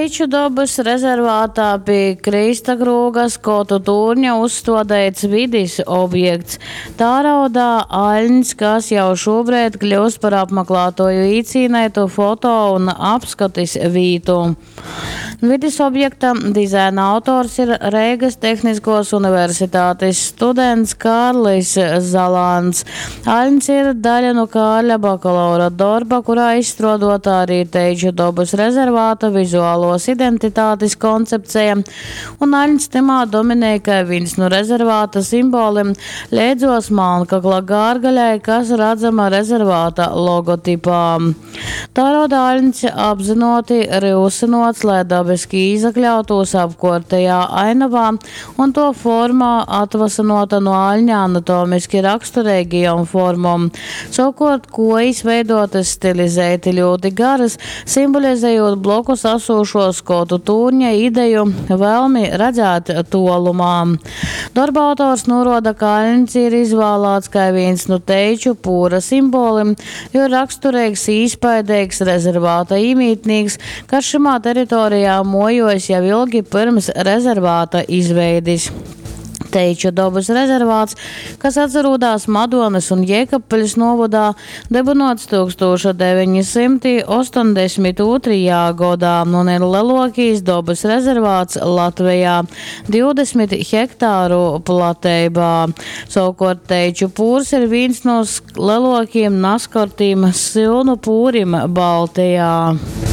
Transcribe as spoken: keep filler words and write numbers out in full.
Teiču dabas rezervātā pie Krista krūga Skotu tūrņa uzstādīts vidis objekts. Tā raudā aļņs, kas jau šobrīd kļūst par apmeklētoju īcīnētu foto un apskatis vītu. Vidis objekta dizaina autors ir Reigas Tehniskos universitātes students Kārlis Zalāns. Aļņs ir daļa no Kārļa bakalaura darba, kurā izstrādāta arī Teiču dabas rezervāta vizuālos identitātes koncepcija, un aļņs temā dominē kā viens no rezervāta simboliem leidzos Malnkakla gārgaļai, kas redzama rezervāta logotipā. Tā rada aļņs apzinoti rūsinots, lai dabiski izakļautos apkārtējā ainavā, un to formā atvasanota no aļņa anatomiski raksturīgajām formām. Savukārt kojas veidotas stilizēti ļoti garas, simbolizējot blokus asūšo Skotu tūrņa ideju vēlmi redzēt tolumā. Darba autors norāda, ka aļņs ir izvēlēts kā viens no Teiču pūra simboliem, jo raksturīgs īspaidīgs rezervāta īmītnīgs, kas šimā teritorijā mojojas jau ilgi pirms rezervāta izveidis. Teiču dabas rezervāts, kas atrodas Madonas un Jēkabpeļas novadā, dibināts tūkstoš deviņi simti ostoņdesmit otrajā gadā un ir lielākais dabas rezervāts Latvijā - divdesmit hektāru platībā. Savukārt Teiču pūrs ir viens no lielākajiem naskartīm silnu pūrim Baltijā.